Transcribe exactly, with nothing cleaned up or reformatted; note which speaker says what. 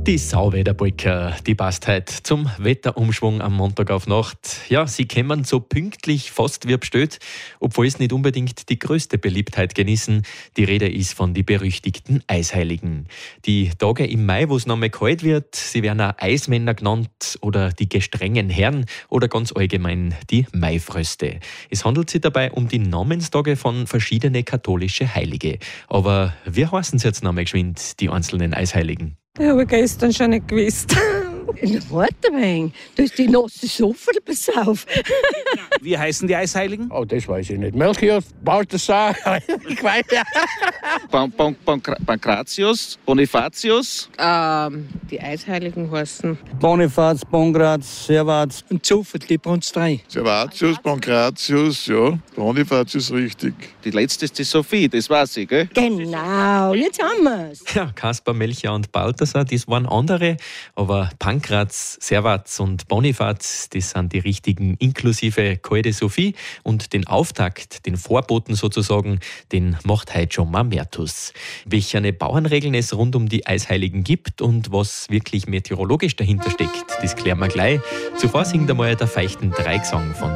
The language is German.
Speaker 1: Die Sauwetterpolka, die passt heute zum Wetterumschwung am Montag auf Nacht. Ja, sie kämen so pünktlich fast wie bestellt, obwohl es nicht unbedingt die größte Beliebtheit genießen. Die Rede ist von den berüchtigten Eisheiligen. Die Tage im Mai, wo es noch mal kalt wird, sie werden auch Eismänner genannt oder die gestrengen Herren oder ganz allgemein die Maifröste. Es handelt sich dabei um die Namenstage von verschiedenen katholische Heilige. Aber wie heißen sie jetzt noch mal geschwind, die einzelnen Eisheiligen?
Speaker 2: Ich habe gestern schon nicht gewusst.
Speaker 3: Warte mal, da ist die Nase so viel, pass auf.
Speaker 4: Wie heißen die Eisheiligen?
Speaker 5: Oh, das weiß ich nicht. Melchior, Balthasar, ich weiß ja.
Speaker 4: Pan Pan Pankra Pankratius, Bonifatius.
Speaker 2: Ähm, die Eisheiligen heißen
Speaker 6: Bonifaz, Pongratz, Servaz.
Speaker 7: Und Zufert, die bei uns drei.
Speaker 8: Servatius, Pankratius, ja. Bonifatius richtig.
Speaker 4: Die letzte ist die Sophie, das weiß ich, gell?
Speaker 3: Genau, jetzt haben wir's.
Speaker 1: Ja, Kaspar, Melchior und Balthasar, das waren andere, aber Pankratz, Servaz und Bonifaz, das sind die richtigen, inklusive Kalte Sophie. Und den Auftakt, den Vorboten sozusagen, den macht heute schon Mamertus. Welche Bauernregeln es rund um die Eisheiligen gibt und was wirklich meteorologisch dahinter steckt, das klären wir gleich. Zuvor singt einmal der feuchten Dreigesang von